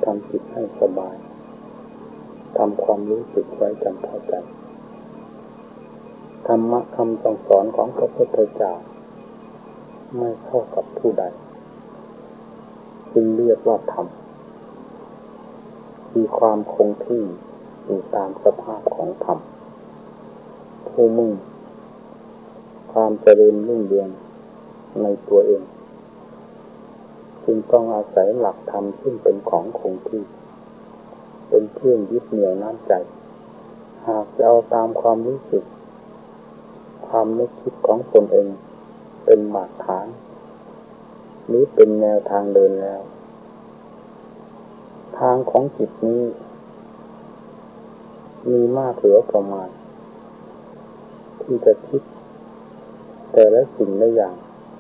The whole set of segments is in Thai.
ทำจิตให้สบายทำความรู้สึกไว้จำเข้าใจธรรมะคำสั่งสอนของพระพุทธเจ้าไม่เข้ากับผู้ใดจึงเรียกว่าธรรมมีความคงที่อยู่ตามสภาพของธรรมผู้มุ่งความเจริญรุ่งเรืองในตัวเองจึงต้องอาศัยหลักธรรมซึ่งเป็นของคงที่เป็นเครื่องยึดเหนี่ยวน้ำใจหากจะเอาตามความรู้สึกความนึกคิดของตนเองเป็นหลักฐานหรือเป็นแนวทางเดินแล้วทางของจิตนี้มีมากเหลือประมาณที่จะคิดแต่ละสิ่งละอย่าง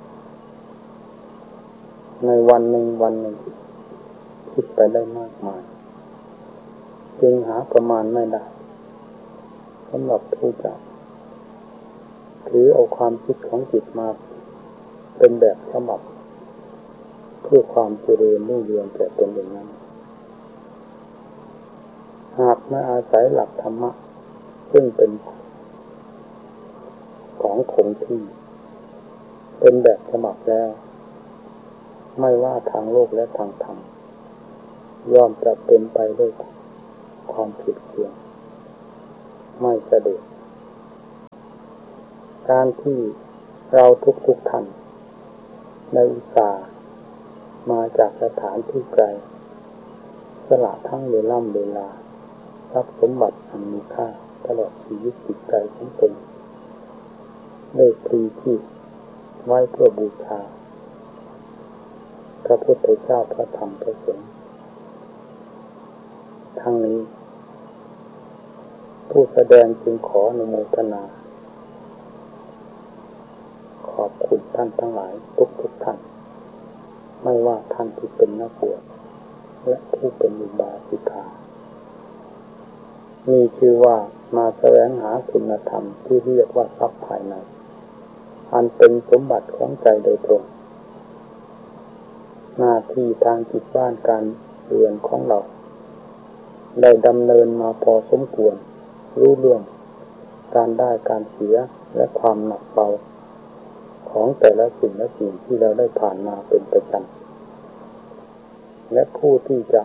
ในวันหนึ่งคิดไปได้มากมายจึงหาประมาณไม่ได้สำหรับผู้จะถือเอาความคิดของจิตมาเป็นแบบฉบับเพื่อความเจริญรุ่งเรืองแก่ตนเองนั้นหากไม่อาศัยหลักธรรมะซึ่งเป็นของคงที่เป็นแบบฉบับแล้วไม่ว่าทางโลกและทางธรรมย่อมจะเป็นไปด้วยความผิดเพี้ยนไม่สะดวกการที่เราทุกท่านในอุตสาห์มาจากสถานที่ไกลสละทั้งเวลาทรัพย์สมบัติอันมีค่าตลอดชีวิตจิตใจของตนได้พลีชีพไว้เพื่อบูชาพระพุทธเจ้าพระธรรมพระสงฆ์ทั้งนี้ผู้แสดงจึงขออนุโมทนาขอบคุณท่านทั้งหลายทุกท่านไม่ว่าท่านที่เป็นนักบวชและผู้เป็นอุบาสิกานี่คือว่ามาแสวงหาคุณธรรมที่เรียกว่าทรัพย์ภายในอันเป็นสมบัติของใจโดยตรงหน้าที่ทางจิตบ้านการเรือนของเราได้ดำเนินมาพอสมควรรู้เรื่องการได้การเสียและความหนักเบาของแต่ละสิ่งที่เราได้ผ่านมาเป็นประจำและผู้ที่จะ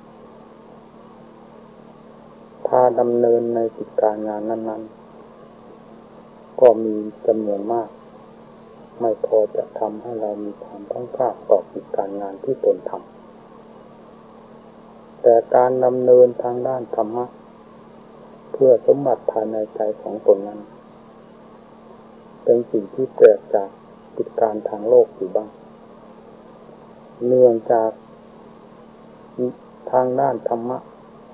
พาดำเนินในกิจการงานนั้นๆก็มีจำนวนมากไม่พอจะทำให้เรามีความพรั่งพร้าต่อกิจการงานที่ตนทำแต่การดำเนินทางด้านธรรมะเพื่อสมบัติภายในใจของตนนั้นเป็นสิ่งที่แปลกจากกิจการทางโลกอยู่บ้างเนื่องจากทางด้านธรรมะ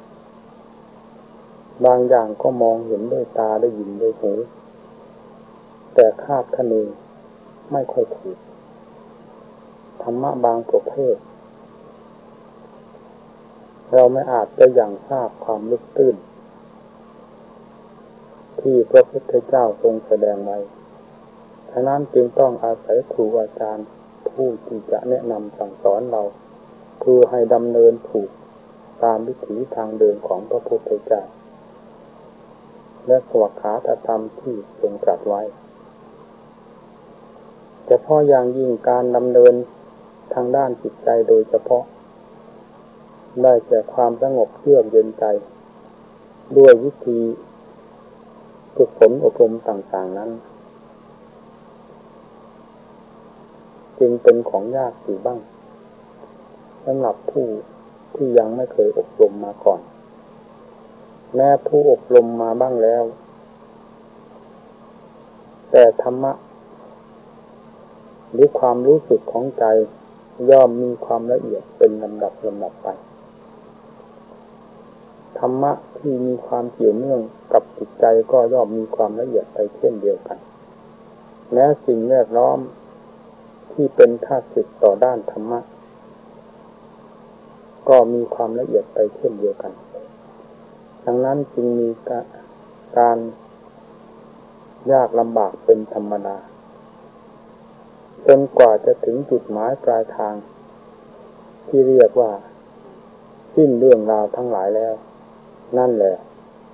บางอย่างก็มองเห็นด้วยตาได้ยินด้วยหูแต่คาดคะเนไม่ค่อยถูกธรรมะบางประเภทเราไม่อาจจะยังทราบความลึกตื้นที่พระพุทธเจ้าทรงแสดงไว้ฉะนั้นจึงต้องอาศัยครูอาจารย์ผู้ที่จะแนะนำสั่งสอนเราเพื่อให้ดำเนินถูกตามวิถีทางเดินของพระพุทธเจ้าและสวขาตธรรมที่ทรงตรัสไว้เฉพาะอย่างยิ่งการดำเนินทางด้านจิตใจโดยเฉพาะได้แก่ความสงบเยือกเย็นใจด้วยวิธีฝึกฝนอบรมต่างๆนั้นจึงเป็นของยากอยู่บ้างสำหรับผู้ที่ยังไม่เคยอบรมมาก่อนแม้ผู้อบรมมาบ้างแล้วแต่ธรรมะหรือความรู้สึกของใจย่อมมีความละเอียดเป็นลำดับไปธรรมะที่มีความเกี่ยวเนื่องกับจิตใจก็ย่อมมีความละเอียดไปเช่นเดียวกันแม้สิ่งแวดล้อมที่เป็นธาตุสิทธิ์ต่อด้านธรรมะก็มีความละเอียดไปเช่นเดียวกันดังนั้นจึงมีการยากลำบากเป็นธรรมดาจนกว่าจะถึงจุดหมายปลายทางที่เรียกว่าสิ้นเรื่องราวทั้งหลายแล้วนั่นแหละ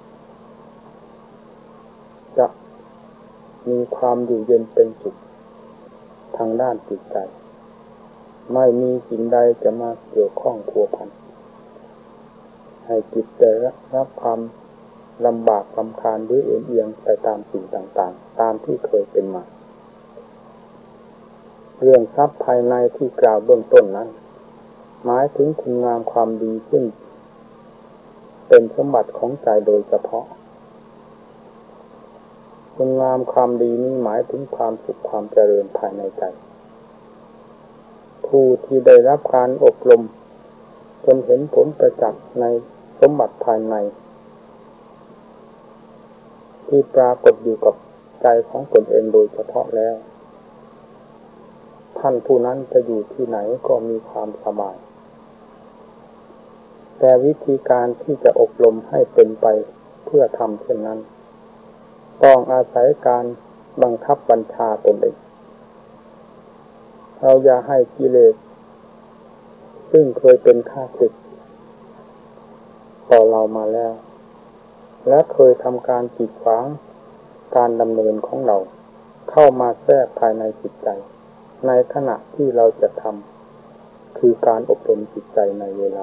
จะมีความอยู่เย็นเป็นสุขทางด้านจิตใจไม่มีสิ่งใดจะมาเกี่ยวข้องพัวพันให้จิตได้รับความลำบากรำคาญหรือเอียงไปตามสิ่งต่างๆตามที่เคยเป็นมาเรื่องทรัพย์ภายในที่กล่าวเบื้องต้นนั้นหมายถึงคุณงามความดีซึ่งเป็นสมบัติของใจโดยเฉพาะคุณงามความดีนี้หมายถึงความสุขความเจริญภายในใจผู้ที่ได้รับการอบรมจนเห็นผลประจักษ์ในสมบัติภายในที่ปรากฏอยู่กับใจของตนเองโดยเฉพาะแล้วท่านผู้นั้นจะอยู่ที่ไหนก็มีความสบายแต่วิธีการที่จะอบรมให้เป็นไปเพื่อทำเช่นนั้นต้องอาศัยการบังคับบัญชาตนเองเราอย่าให้กิเลสซึ่งเคยเป็นข้าศึกต่อเรามาแล้วและเคยทำการกีดขวางการดำเนินของเราเข้ามาแทรกภายในจิตใจในขณะที่เราจะทำคือการอบรมจิตใจในเวลา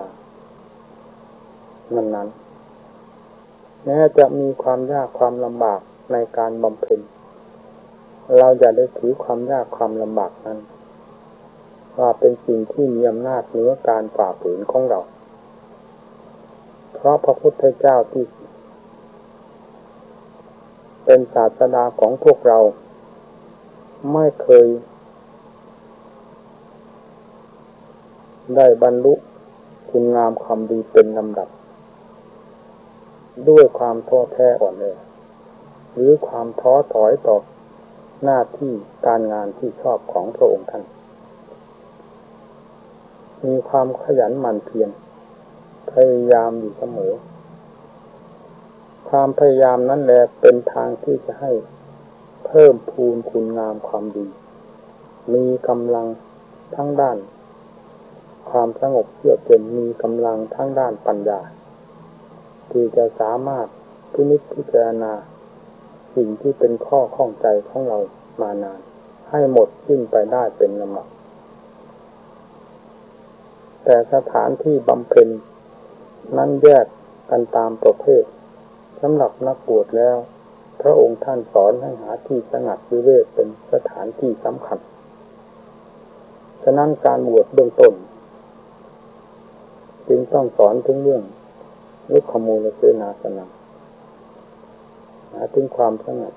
นั้นๆแม้จะมีความยากความลำบากในการบำเพ็ญเราอย่าได้ถือความยากความลำบากนั้นว่าเป็นสิ่งที่มีอำนาจเหนือการฝ่าฝืนของเราเพราะพระพุทธเจ้าที่เป็นศาสดาของพวกเราไม่เคยได้บรรลุคุณงามความดีเป็นลำดับด้วยความท้อแท้อ่อนแอหรือความท้อถอยต่อหน้าที่การงานที่ชอบของพระองค์ท่านมีความขยันหมั่นเพียรพยายามอยู่เสมอความพยายามนั้นแหละเป็นทางที่จะให้เพิ่มพูนคุณงามความดีมีกำลังทั้งด้านความสงบเยือกเย็นมีกำลังทั้งด้านปัญญาที่จะสามารถพินิจพิจารณาสิ่งที่เป็นข้อข้องใจของเรามานานให้หมดสิ้นไปได้เป็นลำดับแต่สถานที่บำเพ็ญนั้นแยกกันตามประเภทสำหรับนักบวชแล้วพระองค์ท่านสอนให้หาที่สงัดวิเวกเป็นสถานที่สำคัญฉะนั้นการบวชเบื้องต้นจึงต้องสอนถึงเรื่องนิคมูลเสนาสนะหาถึงความสงัด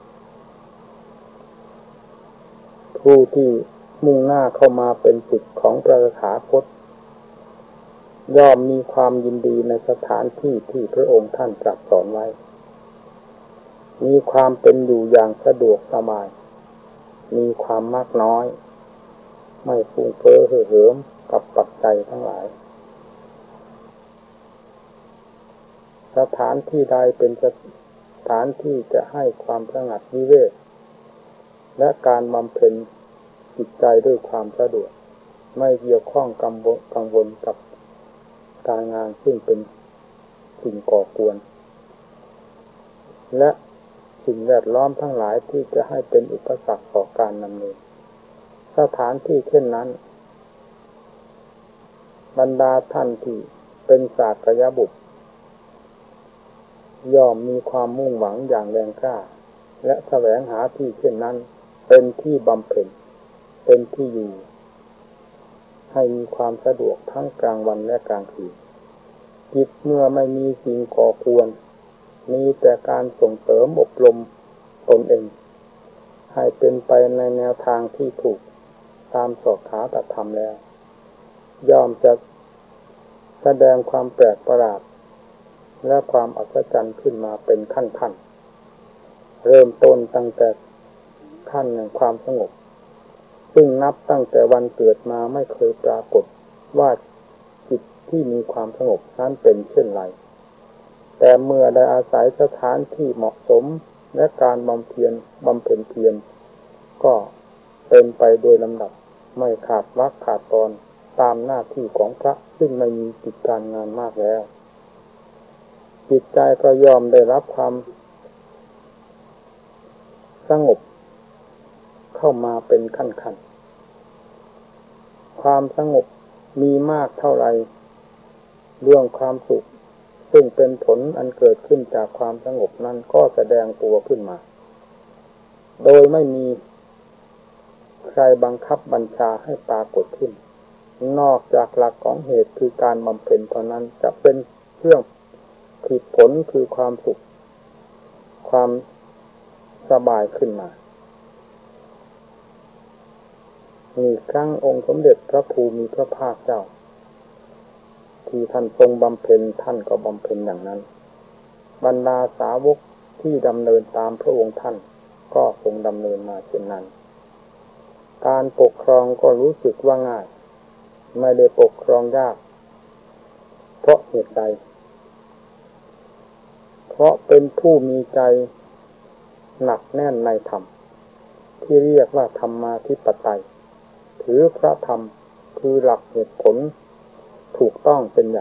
ผู้ที่มุ่งหน้าเข้ามาเป็นศิษย์ของพระตถาคตย่อมมีความยินดีในสถานที่ที่พระองค์ท่านตรัสสอนไว้มีความเป็นอยู่อย่างสะดวกสบายมีความมากน้อยไม่ฟุ้งเฟ้อเห่อเหิมกับปัจจัยทั้งหลายสถานที่ใดเป็นสถานที่จะให้ความสงัดวิเวกและการบำเพ็ญจิตใจด้วยความสะดวกไม่เกี่ยวข้องกังวลกับการงานซึ่งเป็นสิ่งก่อกวนและสิ่งแวดล้อมทั้งหลายที่จะให้เป็นอุปสรรคต่อการดำเนินสถานที่เช่นนั้นบรรดาท่านที่เป็นสากยบุตรย่อมมีความมุ่งหวังอย่างแรงกล้าและแสวงหาที่เช่นนั้นเป็นที่บำเพ็ญเป็นที่อยู่ให้มีความสะดวกทั้งกลางวันและกลางคืนจิตเมื่อไม่มีสิ่งก่อกวนมีแต่การส่งเสริมอบรมตนเองให้เป็นไปในแนวทางที่ถูกตามสอกขาตธรรมแล้วย่อมจะแสดงความแปลกประหลาดและความอัศจรรย์ขึ้นมาเป็นขั้นๆเริ่มต้นตั้งแต่ขั้นแห่งความสงบซึ่งนับตั้งแต่วันเกิดมาไม่เคยปรากฏว่าจิตที่มีความสงบนั้นเป็นเช่นไรแต่เมื่อได้อาศัยสถานที่เหมาะสมและการบำเพ็ญเพียรก็เป็นไปโดยลำดับไม่ขาดวรรคขาดตอนตามหน้าที่ของพระซึ่งไม่มีกิจการงานมากแล้วจิตใจก็ยอมได้รับความสงบเข้ามาเป็นขั้นๆความสงบมีมากเท่าไรเรื่องความสุขซึ่งเป็นผลอันเกิดขึ้นจากความสงบนั้นก็แสดงตัวขึ้นมาโดยไม่มีใครบังคับบัญชาให้ปรากฏขึ้นนอกจากหลักของเหตุคือการบำเพ็ญเท่านั้นจะเป็นเครื่องผลิตผลคือความสุขความสบายขึ้นมามีครั้งองค์สมเด็จพระภูมิพระภาคเจ้าที่ท่านทรงบำเพ็ญท่านก็บำเพ็ญอย่างนั้นบรรดาสาวกที่ดำเนินตามพระองค์ท่านก็ทรงดำเนินมาเช่นนั้นการปกครองก็รู้สึกว่าง่ายไม่ได้ปกครองยากเพราะเหตุใดเพราะเป็นผู้มีใจหนักแน่นในธรรมที่เรียกว่าธรรมาธิปไตยถือพระธรรมคือหลักเหตุผลถูกต้องเป็นใหญ่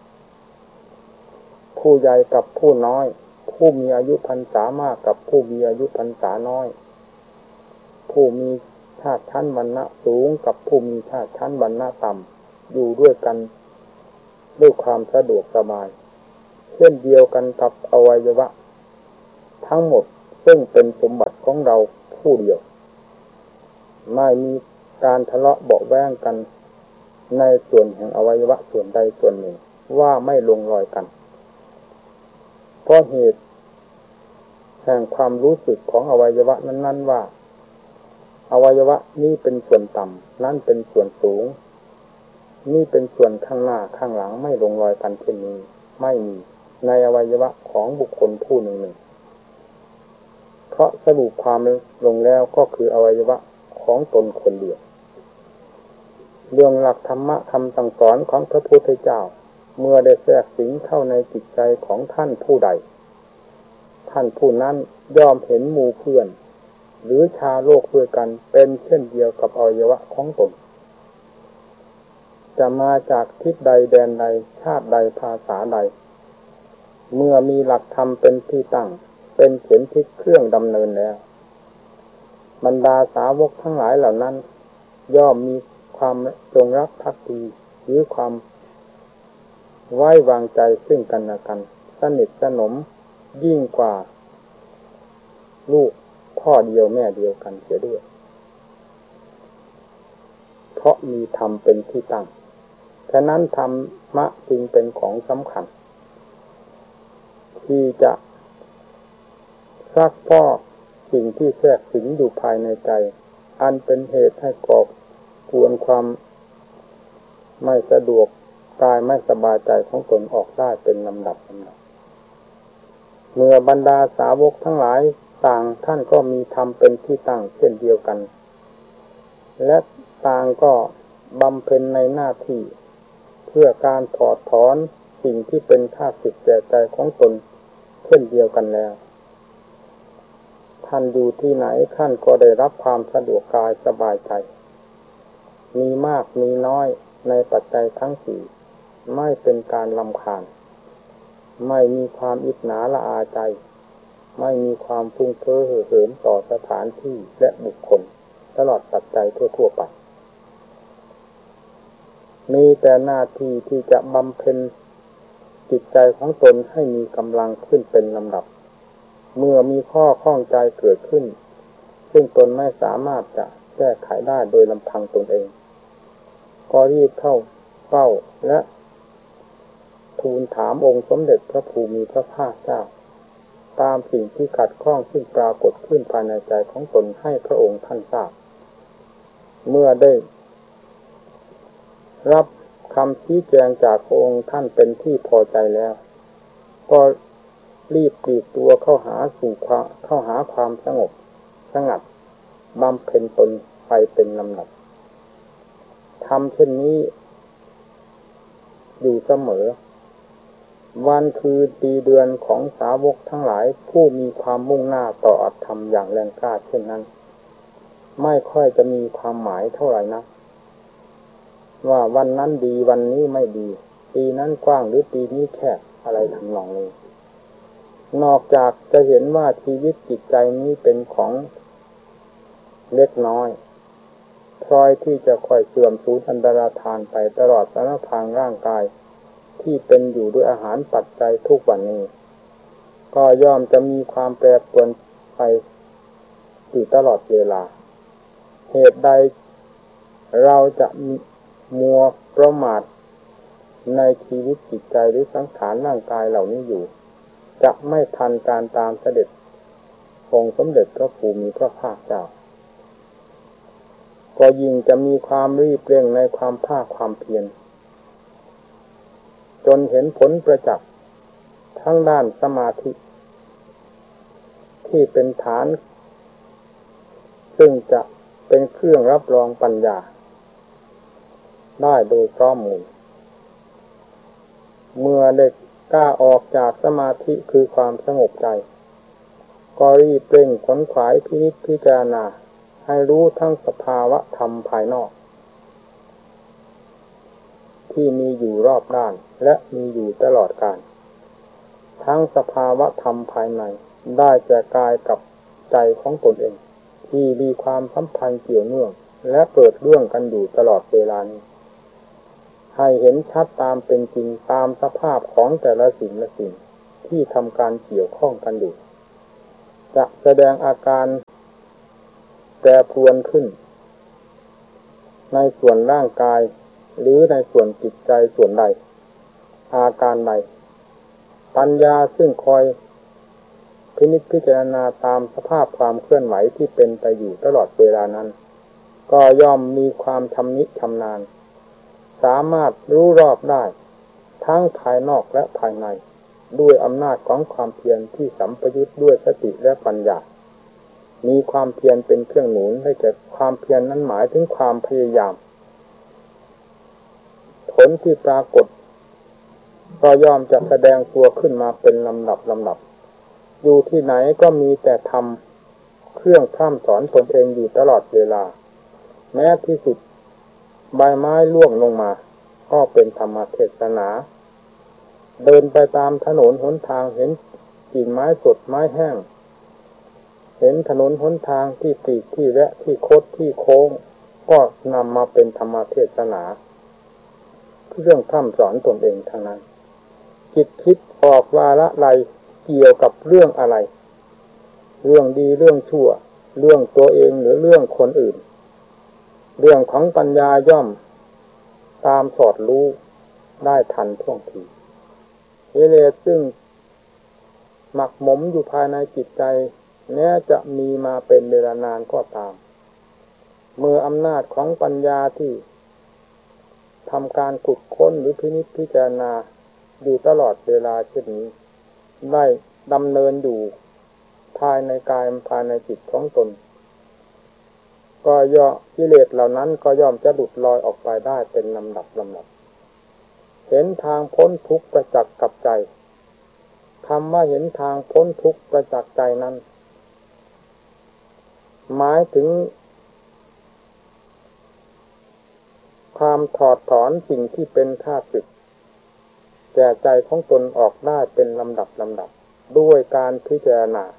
ผู้ใหญ่กับผู้น้อยผู้มีอายุพรรษามากกับผู้มีอายุพรรษาน้อยผู้มีชาติชั้นวรรณะสูงกับผู้มีชาติชั้นวรรณะต่ำอยู่ด้วยกันด้วยความสะดวกสบายเช่นเดียวกันกับอวัยวะทั้งหมดซึ่งเป็นสมบัติของเราผู้เดียวไม่มีการทะเลาะเบาะแว้งกันในส่วนแห่งอวัยวะส่วนใดส่วนหนึ่งว่าไม่ลงรอยกันเพราะเหตุแห่งความรู้สึกของอวัยวะนั้นๆว่าอวัยวะนี้เป็นส่วนต่ำนั่นเป็นส่วนสูงนี่เป็นส่วนข้างหน้าข้างหลังไม่ลงรอยกันเช่นนี้ไม่มีในอวัยวะของบุคคลผู้หนึ่งเพราะสรุปความลงแล้วก็คืออวัยวะของตนคนเดียวเรื่องหลักธรรมะคำสั่งสอนของพระพุทธเจ้าเมื่อได้แทรกสิงเข้าในจิตใจของท่านผู้ใดท่านผู้นั้นย่อมเห็นหมู่เพื่อนหรือชาโลกด้วยกันเป็นเช่นเดียวกับอวัยวะของตนจะมาจากทิศใดแดนใดชาติใดภาษาใดเมื่อมีหลักธรรมเป็นที่ตั้งเป็นเข็มทิศเครื่องดำเนินแล้วบรรดาสาวกทั้งหลายเหล่านั้นย่อมมีความจงรักภักดีหรือความไว้วางใจซึ่งกันและกันสนิทสนมยิ่งกว่าลูกพ่อเดียวแม่เดียวกันเสียด้วยเพราะมีธรรมเป็นที่ตั้งฉะนั้นธรรมะจึงเป็นของสำคัญที่จะซักฟอกสิ่งที่แทรกสิงอยู่ภายในใจอันเป็นเหตุให้ก่อกวนความไม่สะดวกกายไม่สบายใจของตนออกได้เป็นลำดับเมื่อบรรดาสาวกทั้งหลายต่างท่านก็มีธรรมเป็นที่ตั้งเช่นเดียวกันและต่างก็บำเพ็ญในหน้าที่เพื่อการถอดถอนสิ่งที่เป็นข้าศึกแก่ใจของตนเช่นเดียวกันแล้วท่านอยู่ที่ไหนท่านก็ได้รับความสะดวกกายสบายใจมีมากมีน้อยในปัจจัยทั้งสี่ไม่เป็นการรำคาญไม่มีความอิจฉาละอาใจไม่มีความฟุ้งเฟ้อเห่อเหิมต่อสถานที่และบุคคลตลอดปัจจัยทั่วไปมีแต่หน้าที่ที่จะบำเพ็ญจิตใจของตนให้มีกำลังขึ้นเป็นลำดับเมื่อมีข้อข้องใจเกิดขึ้นซึ่งตนไม่สามารถจะแก้ไขได้โดยลำพังตนเองก็รีบเข้าเฝ้าและทูลถามองค์สมเด็จพระภูมิพระภาคเจ้าตามสิ่งที่ขัดข้องซึ่งปรากฏขึ้นภายในใจของตนให้พระองค์ท่านทราบเมื่อได้รับคำชี้แจงจากพระองค์ท่านเป็นที่พอใจแล้วก็รีบปลีกตัวเข้าหาความสงบสงัดบำเพ็ญตนไปเป็นลำดับทำเช่นนี้อยู่เสมอวันคือปีเดือนของสาวกทั้งหลายผู้มีความมุ่งหน้าต่ออัตธรรมอย่างแรงกล้าเช่นนั้นไม่ค่อยจะมีความหมายเท่าไหร่นะว่าวันนั้นดีวันนี้ไม่ดีปีนั้นกว้างหรือปีนี้แคบอะไรทำนองนี้นอกจากจะเห็นว่าชีวิตจิตใจนี้เป็นของเล็กน้อยพลอยที่จะค่อยเสื่อมสูญอันตรธานไปตลอดสารพางร่างกายที่เป็นอยู่ด้วยอาหารปัจจัยทุกวันนี้ก็ย่อมจะมีความแปรปรวนไปอยู่ตลอดเวลาเหตุใดเราจะมัวประมาทในชีวิตจิตใจหรือสังขารร่างกายเหล่านี้อยู่จะไม่ทันการตามเสด็จองค์สมเด็จพระภูมิพระภาคเจ้าก็ยิ่งจะมีความรีบเร่งในความภาคความเพียรจนเห็นผลประจักษ์ทั้งด้านสมาธิที่เป็นฐานซึ่งจะเป็นเครื่องรับรองปัญญาได้โดยพร้อมมูลเมื่อได้กล้าออกจากสมาธิคือความสงบใจก็รีบเร่งขวนขวายพินิจพิจารณาให้รู้ทั้งสภาวะธรรมภายนอกที่มีอยู่รอบด้านและมีอยู่ตลอดกาลทั้งสภาวะธรรมภายในได้แก่กายกับใจของตนเองที่มีความสัมพันธ์เกี่ยวเนื่องและเกิดเรื่องกันอยู่ตลอดเวลานี้ให้เห็นชัดตามเป็นจริงตามสภาพของแต่ละสิ่งละสิ่งที่ทำการเกี่ยวข้องกันอยู่จะแสดงอาการแปรปรวนขึ้นในส่วนร่างกายหรือในส่วนจิตใจส่วนใดอาการใดปัญญาซึ่งคอยพินิจพิจารณาตามสภาพความเคลื่อนไหวที่เป็นไปอยู่ตลอดเวลานั้นก็ย่อมมีความชำนิชำนาญสามารถรู้รอบได้ทั้งภายนอกและภายในด้วยอำนาจของความเพียรที่สัมปยุตด้วยสติและปัญญามีความเพียรเป็นเครื่องหนุนให้แก่ความเพียรนั้นหมายถึงความพยายามผลที่ปรากฏก็ย่อมจะแสดงตัวขึ้นมาเป็นลำดับอยู่ที่ไหนก็มีแต่ทำเครื่องพร่ำสอนตนเองอยู่ตลอดเวลาแม้ที่สุดใบไม้ร่วงลงมาก็เป็นธรรมเทศนาเดินไปตามถนนหนทางเห็นกิ่งไม้สดไม้แห้งเห็นถนนหนทางที่ปลีกที่แวะที่คดที่โค้งก็นำมาเป็นธรรมเทศนาเรื่องพร่ำสอนตนเองทางนั้นจิตคิดออกวาระใดเกี่ยวกับเรื่องอะไรเรื่องดีเรื่องชั่วเรื่องตัวเองหรือเรื่องคนอื่นเรื่องของปัญญาย่อมตามสอดรู้ได้ทันท่วงทีกิเลสซึ่งหมักหมมอยู่ภายในจิตใจแม้จะมีมาเป็นเวลานานก็ตามเมื่ออำนาจของปัญญาที่ทำการขุดค้นหรือพินิจพิจารณาอยู่ตลอดเวลาเช่นนี้ได้ดำเนินอยู่ภายในกายภายในจิตของตนก็ย่อมกิเลสเหล่านั้นก็ย่อมจะหลุดลอยออกไปได้เป็นลำดับเห็นทางพ้นทุกข์ประจักษ์กับใจคำว่าเห็นทางพ้นทุกข์ประจักษ์ใจนั้นหมายถึงความถอดถอนสิ่งที่เป็นข้าศึกแก่ใจของตนออกได้เป็นลำดับด้วยการพิจารณา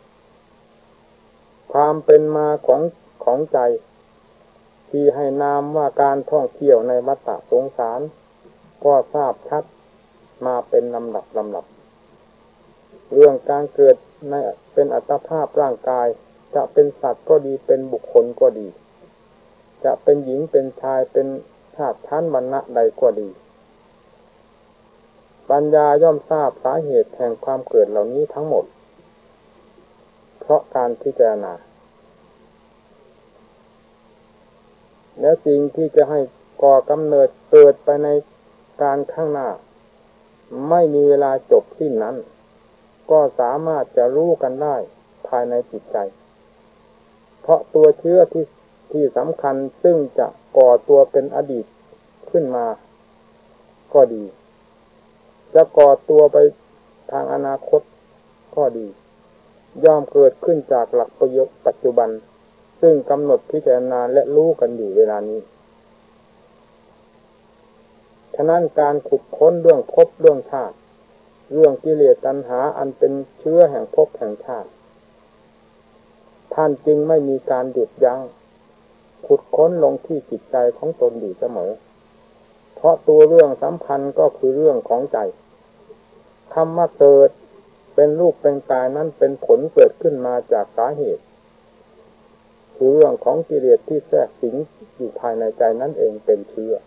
ความเป็นมาของใจที่ให้นามว่าการท่องเที่ยวในวัฏสงสารก็ทราบชัดมาเป็นลำดับเรื่องการเกิดในเป็นอัตภาพร่างกายจะเป็นสัตว์ก็ดีเป็นบุคคลก็ดีจะเป็นหญิงเป็นชายเป็นชาติชั้นวรรณะใดก็ดีปัญญาย่อมทราบสาเหตุแห่งความเกิดเหล่านี้ทั้งหมดเพราะการพิจารณาและสิ่งที่จะให้ก่อกำเนิดเกิดไปในการข้างหน้าไม่มีเวลาจบสิ้นนั้นก็สามารถจะรู้กันได้ภายในจิตใจเพราะตัวเชื้อที่สำคัญซึ่งจะก่อตัวเป็นอดีตขึ้นมาก็ดีจะก่อตัวไปทางอนาคตก็ดีย่อมเกิดขึ้นจากหลักประโยชน์ปัจจุบันซึ่งกำหนดพิจารณาและรู้กันอยู่เวลานี้ฉะนั้นการขุดค้นเรื่องภพเรื่องชาติเรื่องกิเลสตัณหาอันเป็นเชื้อแห่งภพแห่งชาติท่านจึงไม่มีการหยุดยั้งขุดค้นลงที่จิตใจของตนอยู่เสมอเพราะตัวเรื่องสำคัญก็คือเรื่องของใจคำว่าเกิดเป็นรูปเป็นกายนั้นเป็นผลเกิดขึ้นมาจากสาเหตุคือเรื่องของกิเลสที่แทรกสิงอยู่ภายในใจนั่นเองเป็นเชื้อ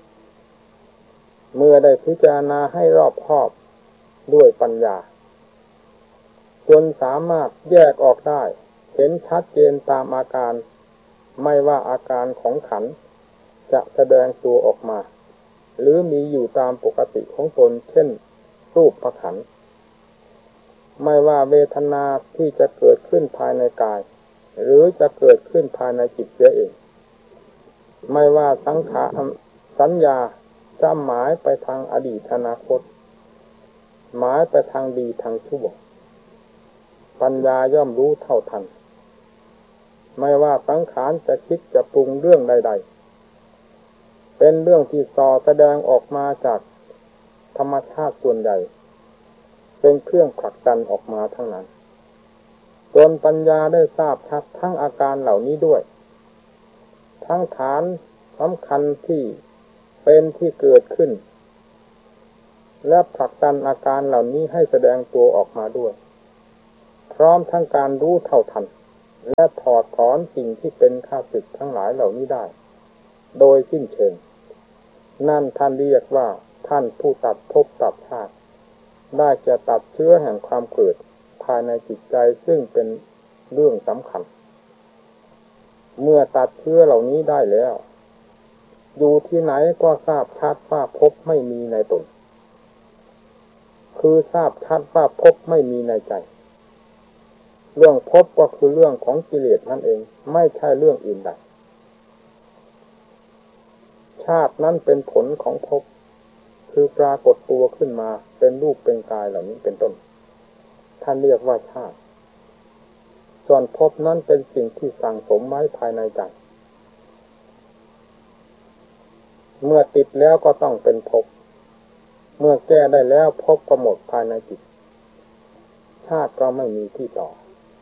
เมื่อได้พิจารณาให้รอบคอบด้วยปัญญาจนสามารถแยกออกได้เห็นชัดเจนตามอาการไม่ว่าอาการของขันธ์จะแสดงตัวออกมาหรือมีอยู่ตามปกติของตนเช่นรูปขันธ์ไม่ว่าเวทนาที่จะเกิดขึ้นภายในกายหรือจะเกิดขึ้นภายในจิตเสียเองไม่ว่าสัญญาจะหมายไปทางอดีตอนาคตหมายไปทางดีทางชั่วปัญญาย่อมรู้เท่าทันไม่ว่าสังขารจะคิดจะปรุงเรื่องใดๆเป็นเรื่องที่ส่อแสดงออกมาจากธรรมชาติส่วนใหญ่เป็นเครื่องผลักดันออกมาทั้งนั้นจนปัญญาได้ทราบชัดทั้งอาการเหล่านี้ด้วยทั้งฐานสำคัญที่เป็นที่เกิดขึ้นและผลักดันอาการเหล่านี้ให้แสดงตัวออกมาด้วยพร้อมทั้งการรู้เท่าทันและถอดถอนสิ่งที่เป็นข้าศึกทั้งหลายเหล่านี้ได้โดยสิ้นเชิงนั่นท่านเรียกว่าท่านผู้ตัดภพตัดชาติได้จะตัดเชื้อแห่งความเกิดภายในจิตใจซึ่งเป็นเรื่องสำคัญเมื่อตัดเชื้อเหล่านี้ได้แล้วอยู่ที่ไหนก็ทราบชัดว่าภพไม่มีในตนคือทราบชัดว่าภพไม่มีในใจเรื่องภพก็คือเรื่องของกิเลสนั่นเองไม่ใช่เรื่องอื่นใดชาตินั้นเป็นผลของภพคือปรากฏตัวขึ้นมาเป็นรูปเป็นกายเหล่านี้เป็นต้นท่านเรียกว่าชาติส่วนภพนั้นเป็นสิ่งที่สั่งสมไว้ภายในใจเมื่อติดแล้วก็ต้องเป็นภพเมื่อแก้ได้แล้วภพก็หมดภายในจิตชาติก็ไม่มีที่ต่อ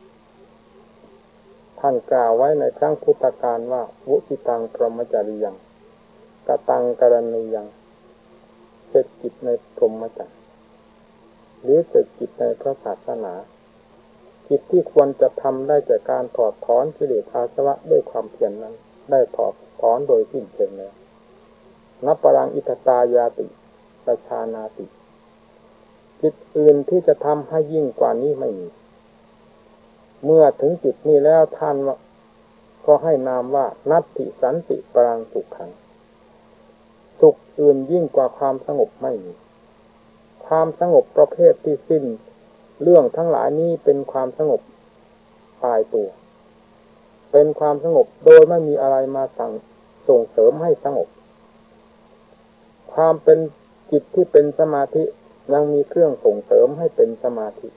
ท่านกล่าวไว้ในครั้งพุทธกาลว่าวุสิตังพรหมจริยังกตังกรณียังเสร็จกิจในพรหมจรรย์หรือเสร็จกิจในพระศาสนากิจที่ควรจะทำได้จากการถอดถอนกิเลสอาสวะด้วยความเพียรนั้นได้ถอดถอนโดยสิ้นเชิงแล้วนับปรังอิทตายาติประชานาติกิจอื่นที่จะทำให้ยิ่งกว่านี้ไม่มีเมื่อถึงจุดนี้แล้วท่านก็ให้นามว่านัตถิสันติปรังสุขขังสุขอื่นยิ่งกว่าความสงบไม่มีความสงบประเภทที่สิ้นเรื่องทั้งหลายนี้เป็นความสงบตายตัวเป็นความสงบโดยไม่มีอะไรมาส่งเสริมให้สงบความเป็นจิตที่เป็นสมาธิยังมีเครื่องส่งเสริมให้เป็นสมาธิ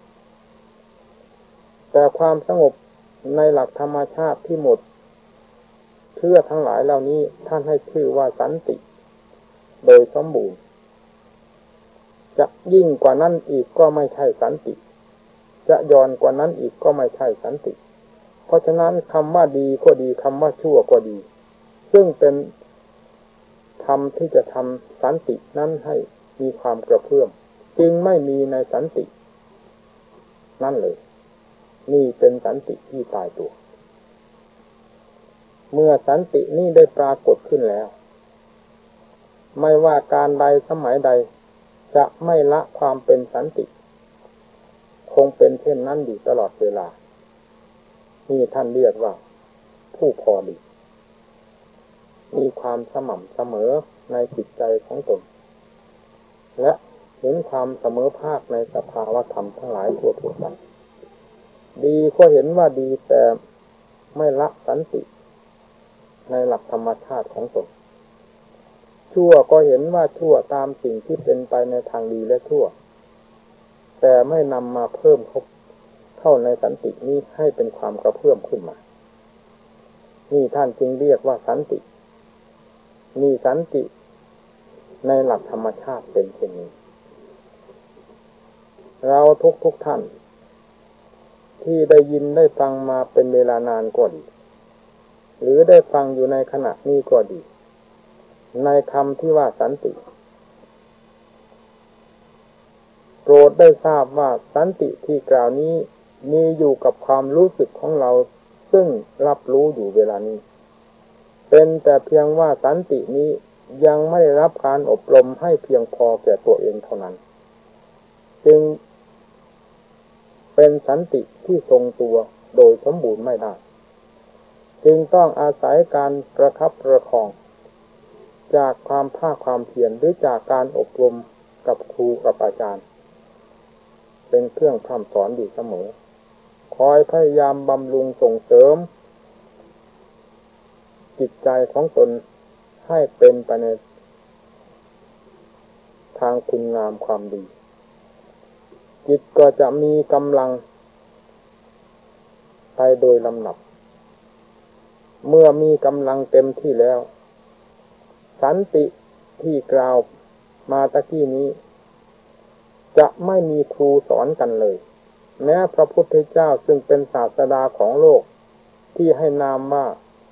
แต่ความสงบในหลักธรรมชาติที่หมดเชื่อทั้งหลายเหล่านี้ท่านให้ชื่อว่าสันติโดยสมบูรณ์จะยิ่งกว่านั้นอีกก็ไม่ใช่สันติจะย่อนกว่านั้นอีกก็ไม่ใช่สันติเพราะฉะนั้นคำว่าดีก็ดีคำว่าชั่วก็ดีซึ่งเป็นธรรมที่จะทำสันตินั้นให้มีความกระเพื่อมจึงไม่มีในสันตินั่นเลยนี่เป็นสันติที่ตายตัวเมื่อสันตินี้ได้ปรากฏขึ้นแล้วไม่ว่าการใดสมัยใดจะไม่ละความเป็นสันติคงเป็นเช่นนั้นอยู่ตลอดเวลานี่ท่านเรียกว่าผู้พอดีมีความสม่ำเสมอในจิตใจของตนและเห็นความเสมอภาคในสภาวธรรมทั้งหลายทั่วไปดีก็เห็นว่าดีแต่ไม่ละสันติในหลักธรรมชาติของตนชั่วก็เห็นว่าชั่วตามสิ่งที่เป็นไปในทางดีและชั่วแต่ไม่นำมาเพิ่มเข้าในสันตินี้ให้เป็นความกระเพื่อมขึ้นมานี่ท่านจึงเรียกว่าสันติมีสันติในหลักธรรมชาติเป็นเช่นนี้เราทุกท่านที่ได้ยินได้ฟังมาเป็นเวลานานก็ดีหรือได้ฟังอยู่ในขณะนี้ก็ดีในคำที่ว่าสันติโปรดได้ทราบว่าสันติที่กล่าวนี้มีอยู่กับความรู้สึกของเราซึ่งรับรู้อยู่เวลานี้เป็นแต่เพียงว่าสันตินี้ยังไม่ได้รับการอบรมให้เพียงพอแก่ตัวเองเท่านั้นจึงเป็นสันติที่ทรงตัวโดยสมบูรณ์ไม่ได้จึงต้องอาศัยการประคับประคองจากความภาคความเพียรหรือจากการอบรมกับครูกับอาจารย์เป็นเครื่องพร่ำสอนอยู่เสมอคอยพยายามบำรุงส่งเสริมจิตใจของตนให้เป็นไปในทางคุณงามความดีจิตก็จะมีกำลังไปโดยลำดับเมื่อมีกำลังเต็มที่แล้วสันติที่กล่าวมาตะกี้นี้จะไม่มีครูสอนกันเลยแม้พระพุทธเจ้าซึ่งเป็นศาสดาของโลกที่ให้นามว่า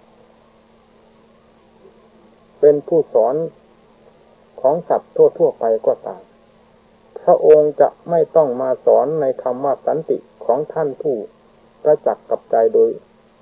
เป็นผู้สอนของสัตว์ทั่วไปก็ตามพระองค์จะไม่ต้องมาสอนในคำว่าสันติของท่านผู้ประจักษ์กับใจโดย